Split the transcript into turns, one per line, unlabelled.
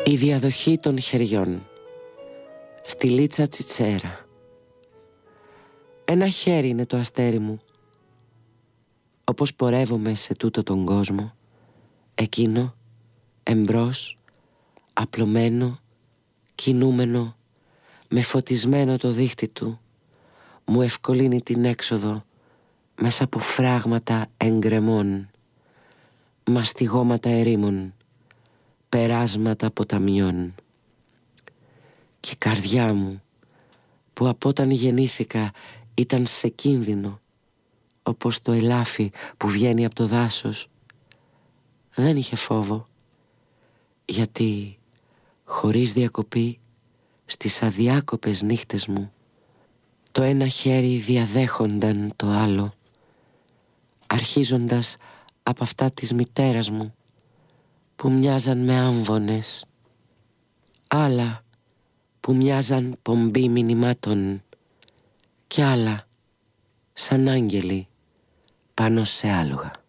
Η διαδοχή των χεριών. Στη Λίτσα Τσιτσέρα. Ένα χέρι είναι το αστέρι μου. Όπως πορεύομαι σε τούτο τον κόσμο, εκείνο, εμπρός, απλωμένο, κινούμενο, με φωτισμένο το δίχτυ του, μου ευκολύνει την έξοδο μέσα από φράγματα εγκρεμών, μαστιγώματα ερήμων, περάσματα ποταμιών. Και η καρδιά μου, που από όταν γεννήθηκα ήταν σε κίνδυνο, όπως το ελάφι που βγαίνει από το δάσος, δεν είχε φόβο, γιατί χωρίς διακοπή στις αδιάκοπες νύχτες μου το ένα χέρι διαδέχονταν το άλλο, αρχίζοντας από αυτά της μητέρας μου που μοιάζαν με άμβονες, άλλα που μοιάζαν πομπή μηνυμάτων κι άλλα σαν άγγελοι πάνω σε άλογα.